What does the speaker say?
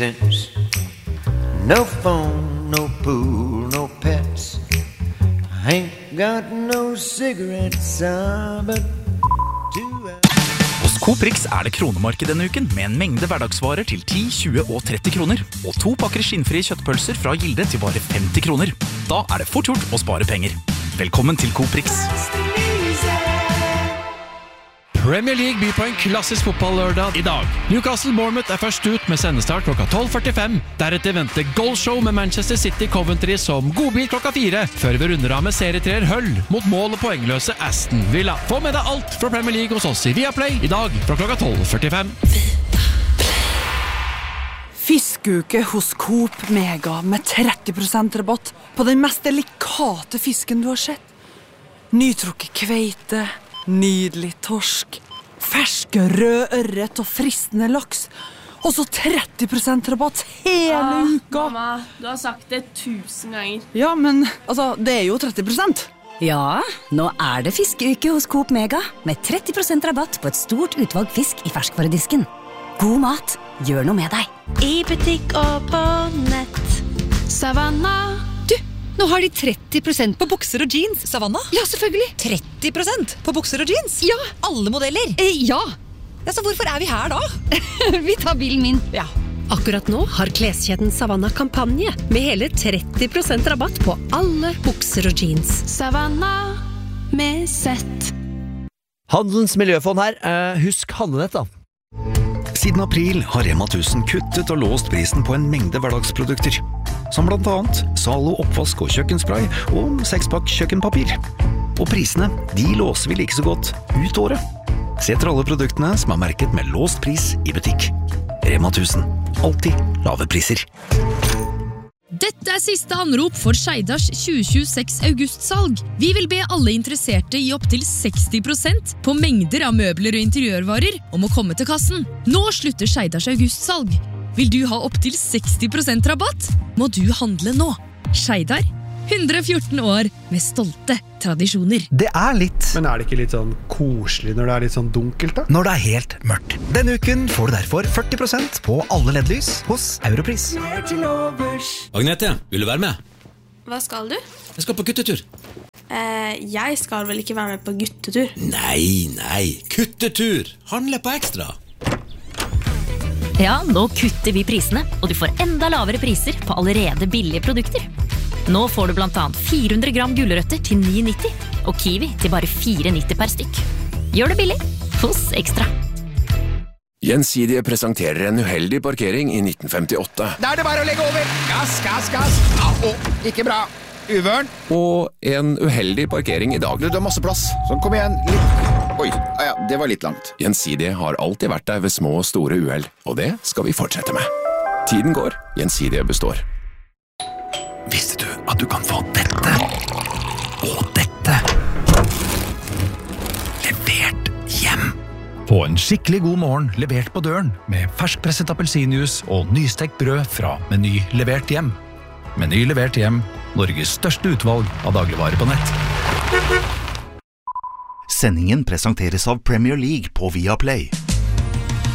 sense. No phone, no pool, no pets. I ain't got no cigarettes, but Hos Coop-Rix det kronemarked denne uken med en mengde hverdagsvarer til 10, 20 og 30 kroner. Og 2 pakker skinnfrie kjøttpølser fra Gilde til bare 50 kroner. Da det fort gjort å spare penger. Velkommen til Coop-Rix. Premier League byr på en klassisk fotball-lørdag i dag. Newcastle-Bournemouth først ut med sendestart klokka 12:45. Deretter venter goalshow med Manchester City-Coventry som godbit klokka 4, før vi runder av med serietreer Hull mot mål og poengløse Aston Villa. Få med deg alt fra Premier League hos oss i Viaplay i dag fra klokka 12:45. Fiskeuke hos Coop Mega med 30% rabatt på den mest delikate fisken du har sett. Nytrukket kveite, nydelig torsk, ferske rød ørret og fristende laks. Og så 30% rabatt hele uka. Mamma, du har sagt det 1000 ganger. Ja, men altså, det jo 30%. Ja, nå det fiskeuke hos Coop Mega med 30% rabatt på et stort utvalg fisk i ferskvaredisken. God mat, gjør noe med deg. I butikk og på nett. Savanna. Du, nå har de 30% på bukser og jeans. Savanna? Ja, selvfølgelig. 30% på bukser og jeans? Ja. Alle modeller? Ja. Ja, så hvorfor vi her da? Vi tar bilen min. Ja. Akkurat nå har kleskjeden Savanna kampanje med hele 30% rabatt på alle bukser og jeans. Savanna med sett. Handelens miljøfond her. Husk handlenett da. Siden april har Rema 1000 kuttet og låst prisen på en mengde hverdagsprodukter, som blant annet Zalo oppvask og kjøkkenspray og 6-pakk kjøkkenpapir. Og prisene, de låser vi like så godt ut året. Se etter alle produktene som merket med låst pris i butikk. Rema 1000. Alltid lave priser. Dette siste anrop for Skeidars 2026 augustsalg. Vi vil be alle interesserte i opp til 60% på mengder av møbler og interiørvarer om å komme til kassen. Nå slutter Skeidars augustsalg. Vil du ha opp til 60% rabatt? Må du handle nå. Skeidar, 114 år med stolte tradisjoner. Det litt. Men det ikke litt sånn koselig når det litt sånn dunkelt da? Når det helt mørkt. Denne uken får du derfor 40% på alle LED-lys hos Europris. Agnete, vil du være med? Hva skal du? Jeg skal på guttetur. Jeg skal vel ikke være med på guttetur? Nei, kuttetur! Handle på ekstra. Ja, nå kutter vi prisene, og du får enda lavere priser på allerede billige produkter. Nå får du blant annet 400 gram gulrøtter til 9,90 og kiwi til bare 4,90 per stykk. Gjør det billig hos Ekstra. Gjensidige presenterer en uheldig parkering i 1958. Da det bare å legge over. Gass. Ikke bra. Uvørn. Og en uheldig parkering i dag. Du har masse plass. Sånn, kom igjen. Oi, ja, det var litt langt. Gjensidige har alltid vært der ved små og store uheld, og det skal vi fortsette med. Tiden går, Gjensidige består. Visste du at du kan få dette og dette levert hjem? Få en skikkelig god morgen levert på døren med ferskpresset appelsinjuice og nystekt brød fra Meny levert hjem. Meny levert hjem, Norges største utvalg av dagligvarer på nett. Sendingen presenteres av Premier League på Viaplay.